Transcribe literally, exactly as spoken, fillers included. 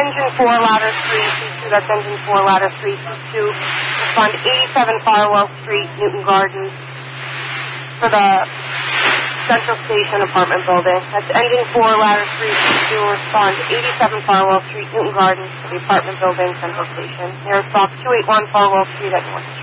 engine four, ladder three two two, that's engine four, ladder three two two. Respond eighty-seven Farwell Street, Newton Gardens, for the Central Station apartment building. That's engine four, ladder three two two. Respond eighty-seven Farwell Street, Newton Gardens, for the apartment building, Central Station. Nearest stop two eighty-one Farwell Street at North